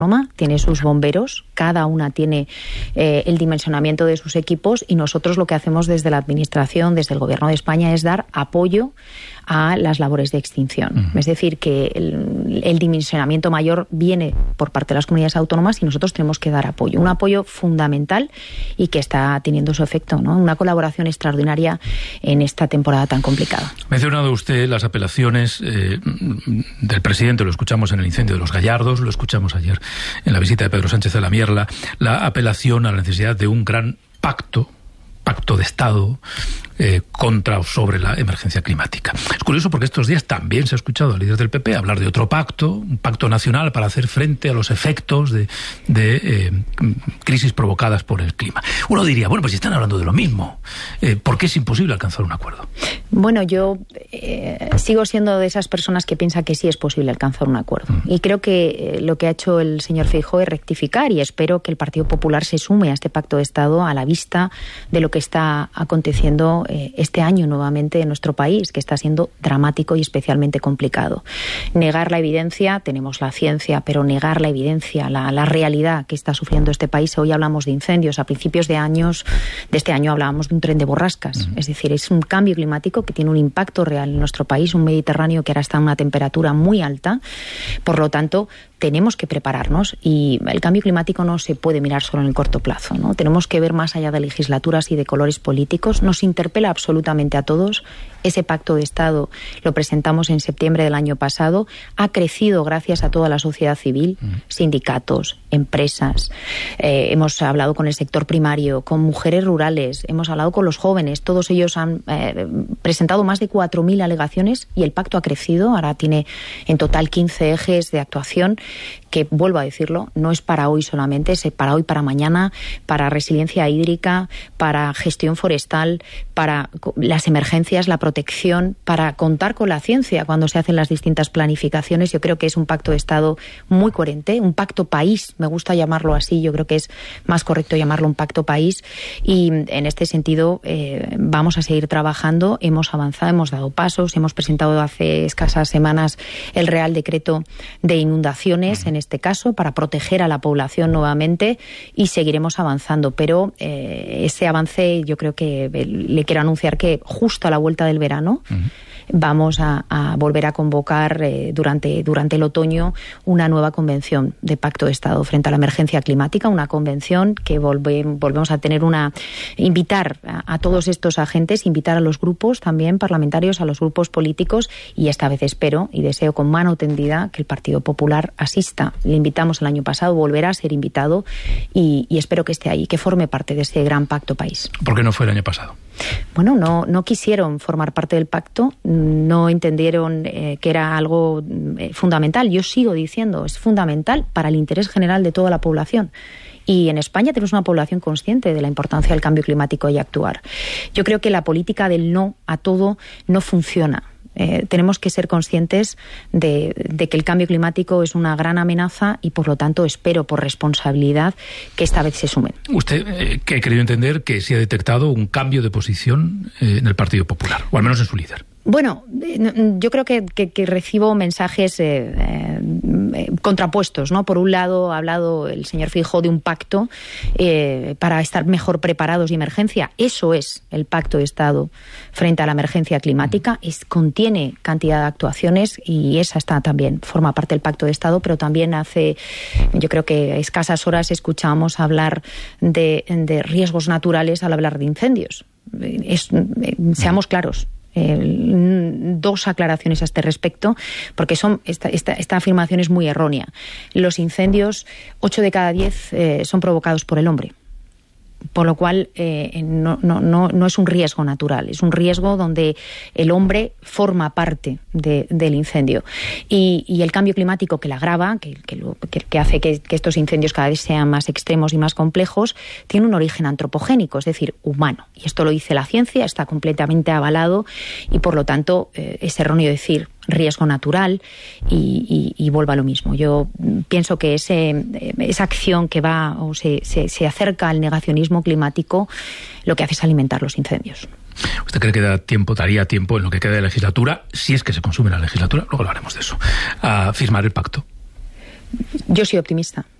tiene sus bomberos, cada una tiene el dimensionamiento de sus equipos, y nosotros lo que hacemos desde la Administración, desde el Gobierno de España, es dar apoyo a las labores de extinción. Es decir, que el dimensionamiento mayor viene por parte de las comunidades autónomas y nosotros tenemos que dar apoyo. Un apoyo fundamental y que está teniendo su efecto, ¿no? Una colaboración extraordinaria en esta temporada tan complicada. Ha mencionado usted las apelaciones del presidente, lo escuchamos en el incendio de los Gallardos, lo escuchamos ayer en la visita de Pedro Sánchez a la Mierla, la apelación a la necesidad de un gran pacto de Estado contra o sobre la emergencia climática. Es curioso porque estos días también se ha escuchado al líder del PP hablar de otro pacto, un pacto nacional para hacer frente a los efectos de crisis provocadas por el clima. Uno diría, bueno, pues si están hablando de lo mismo, ¿por qué es imposible alcanzar un acuerdo? Bueno, yo sigo siendo de esas personas que piensan que sí es posible alcanzar un acuerdo. Y creo que lo que ha hecho el señor Feijóo es rectificar, y espero que el Partido Popular se sume a este pacto de Estado a la vista de lo que está aconteciendo este año nuevamente en nuestro país, que está siendo dramático y especialmente complicado. Negar la evidencia, tenemos la ciencia, pero negar la evidencia, la realidad que está sufriendo este país. Hoy hablamos de incendios, a principios de este año hablábamos de un tren de borrascas. Es decir, es un cambio climático que tiene un impacto real en nuestro país, un Mediterráneo que ahora está a una temperatura muy alta. Por lo tanto, tenemos que prepararnos, y el cambio climático no se puede mirar solo en el corto plazo, ¿no? Tenemos que ver más allá de legislaturas y de colores políticos. Nos interpela absolutamente a todos. Ese pacto de Estado lo presentamos en septiembre del año pasado. Ha crecido gracias a toda la sociedad civil, sindicatos, empresas. Hemos hablado con el sector primario, con mujeres rurales, hemos hablado con los jóvenes. Todos ellos han presentado más de 4.000 alegaciones y el pacto ha crecido. Ahora tiene en total 15 ejes de actuación que, vuelvo a decirlo, no es para hoy solamente, es para hoy, para mañana, para resiliencia hídrica, para gestión forestal, para las emergencias, la protección, para contar con la ciencia cuando se hacen las distintas planificaciones. Yo creo que es un pacto de Estado muy coherente, un pacto país, me gusta llamarlo así, yo creo que es más correcto llamarlo un pacto país, y en este sentido vamos a seguir trabajando. Hemos avanzado, hemos dado pasos, hemos presentado hace escasas semanas el Real Decreto de Inundaciones, en este caso, para proteger a la población nuevamente, y seguiremos avanzando. Pero ese avance, yo creo que le quiero anunciar que justo a la vuelta del verano vamos a volver a convocar durante el otoño una nueva convención de Pacto de Estado frente a la emergencia climática, una convención que volvemos a tener invitar a todos estos agentes, invitar a los grupos también parlamentarios, a los grupos políticos, y esta vez espero y deseo con mano tendida que el Partido Popular asista. Le invitamos el año pasado, volverá a ser invitado, y espero que esté ahí, que forme parte de ese gran pacto país. ¿Por qué no fue el año pasado? Bueno, no quisieron formar parte del pacto, no entendieron que era algo fundamental. Yo sigo diciendo, es fundamental para el interés general de toda la población. Y en España tenemos una población consciente de la importancia del cambio climático y actuar. Yo creo que la política del no a todo no funciona. Tenemos que ser conscientes de que el cambio climático es una gran amenaza, y por lo tanto espero, por responsabilidad, que esta vez se sumen. ¿Usted qué ha querido entender que se ha detectado un cambio de posición en el Partido Popular, o al menos en su líder? Bueno, yo creo que recibo mensajes contrapuestos, ¿no? Por un lado, ha hablado el señor Feijóo de un pacto para estar mejor preparados de emergencia. Eso es el pacto de Estado frente a la emergencia climática. Contiene cantidad de actuaciones, y esa también forma parte del pacto de Estado, pero también yo creo que escasas horas escuchamos hablar de riesgos naturales al hablar de incendios. Seamos claros. Dos aclaraciones a este respecto, porque esta afirmación es muy errónea. Los incendios, 8 de cada 10 son provocados por el hombre. Por lo cual no es un riesgo natural, es un riesgo donde el hombre forma parte del incendio. Y el cambio climático que la agrava, que hace que estos incendios cada vez sean más extremos y más complejos, tiene un origen antropogénico, es decir, humano. Y esto lo dice la ciencia, está completamente avalado, y por lo tanto es erróneo decir riesgo natural, y vuelva a lo mismo. Yo pienso que esa acción que va o se acerca al negacionismo climático, lo que hace es alimentar los incendios. ¿Usted cree que daría tiempo en lo que queda de legislatura, si es que se consume la legislatura, luego hablaremos de eso, a firmar el pacto? Yo soy optimista.